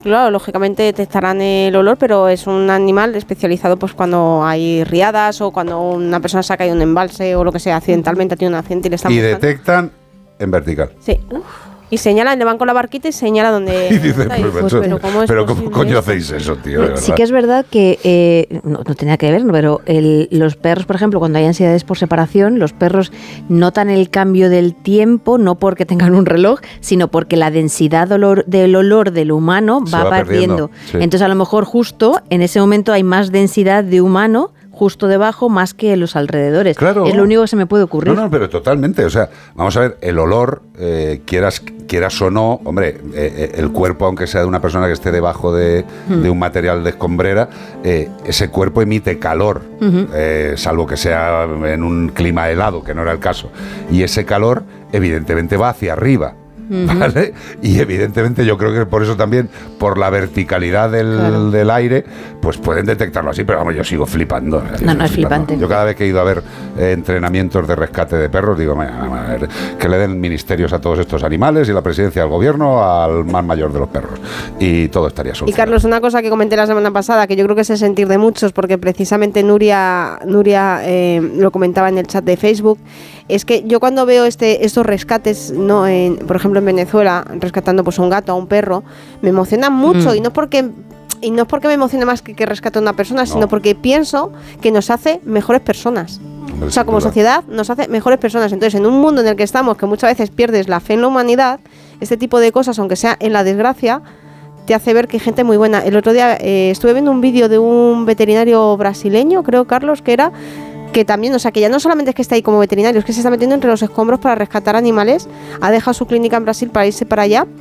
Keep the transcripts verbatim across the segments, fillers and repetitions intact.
Claro, lógicamente detectarán el olor, pero es un animal especializado pues cuando hay riadas o cuando una persona se ha caído en un embalse o lo que sea, accidentalmente ha tenido un accidente y le están Y buscando. detectan en vertical. Sí. Uf. Y señalan, le van con la barquita y señala donde... Y dice, está, y pues, pues, eso, pero ¿cómo es pero ¿cómo posible coño eso? hacéis eso, tío? De Sí verdad. que es verdad que eh, no, no tenía que ver, ¿no? Pero el, los perros, por ejemplo, cuando hay ansiedades por separación, los perros notan el cambio del tiempo, no porque tengan un reloj, sino porque la densidad olor, del olor del humano Se va, va perdiendo. perdiendo, sí. Entonces, a lo mejor justo en ese momento hay más densidad de humano justo debajo más que en los alrededores. Claro. Es lo único que se me puede ocurrir. No, no, pero totalmente. O sea, vamos a ver, el olor, eh, quieras, quieras o no, hombre, eh, el cuerpo, aunque sea de una persona que esté debajo de, hmm. de un material de escombrera, eh, ese cuerpo emite calor, uh-huh. eh, salvo que sea en un clima helado, que no era el caso. Y ese calor, evidentemente, va hacia arriba. ¿Vale? Y evidentemente yo creo que por eso también, por la verticalidad del, claro. del aire, pues pueden detectarlo así, pero vamos, yo sigo flipando. No, sigo no es flipando. flipante. Yo cada vez que he ido a ver eh, entrenamientos de rescate de perros, digo, a ver, que le den ministerios a todos estos animales y la presidencia del gobierno al más mayor de los perros. Y todo estaría solucionado. Y Carlos, una cosa que comenté la semana pasada, que yo creo que es el sentir de muchos, porque precisamente Nuria, Nuria eh, lo comentaba en el chat de Facebook, es que yo cuando veo este estos rescates, no en, por ejemplo en Venezuela, rescatando pues a un gato, a un perro, me emociona mucho mm. y no porque y no es porque me emocione más que que rescate a una persona, no. sino porque pienso que nos hace mejores personas. Hombre, o sea, como sociedad nos hace mejores personas. Entonces, en un mundo en el que estamos, que muchas veces pierdes la fe en la humanidad, este tipo de cosas, aunque sea en la desgracia, te hace ver que hay gente muy buena. El otro día eh, estuve viendo un vídeo de un veterinario brasileño, creo, Carlos, que era... que también, o sea, que ya no solamente es que está ahí como veterinario, es que se está metiendo entre los escombros para rescatar animales, ha dejado su clínica en Brasil para irse para allá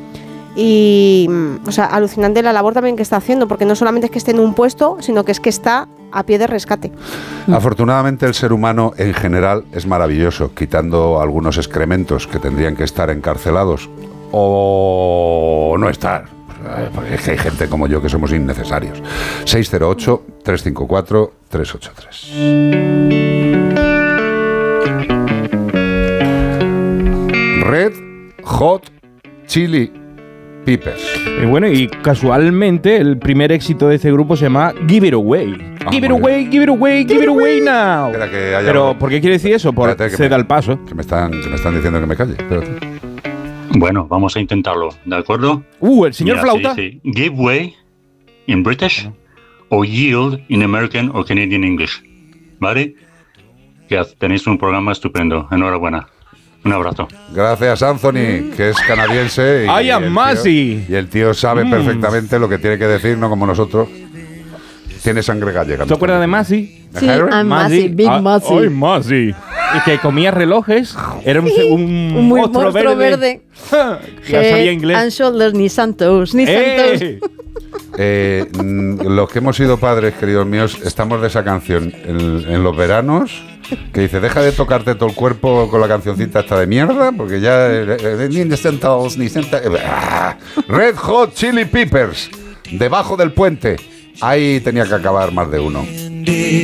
y, o sea, alucinante la labor también que está haciendo, porque no solamente es que esté en un puesto, sino que es que está a pie de rescate. Afortunadamente el ser humano en general es maravilloso, quitando algunos excrementos que tendrían que estar encarcelados o no estar. Porque es que hay gente como yo que somos innecesarios. seis cero ocho, tres cinco cuatro, tres ocho tres. Red Hot Chili Peppers. Y bueno, y casualmente el primer éxito de este grupo se llama Give It Away. Ah, give it away, give it away, give it away now. Espera, que haya Pero, algo. ¿por qué quiere decir eso? Por Espérate, que ceda me- el paso. Que me están, que me están diciendo que me calle. Espérate. Bueno, vamos a intentarlo, ¿de acuerdo? Uh, el señor Mira, Flauta. se dice give way in British o yield in American o Canadian English, ¿vale? Que tenéis un programa estupendo. Enhorabuena. Un abrazo. Gracias, Anthony, que es canadiense. Y, I am y el Masi. tío- Y el tío sabe Mm. perfectamente lo que tiene que decir, no como nosotros. Tiene sangre gallega. ¿Te acuerdas de Masi? Sí, I'm Masi, Big Ah, Masi. Ay, Masi. Y que comía relojes. Era un, un, Un muy monstruo monstruo verde. verde. Ya sabía Head inglés. and shoulders, ni santos, ni santos. ¡Eh! Eh, mm, los que hemos sido padres, queridos míos, estamos de esa canción en, en los veranos, que dice, deja de tocarte todo el cuerpo con la cancioncita esta de mierda, porque ya... eh, eh, ni centavos, ni centavos... Ah, Red Hot Chili Peppers, debajo del puente. Ahí tenía que acabar más de uno.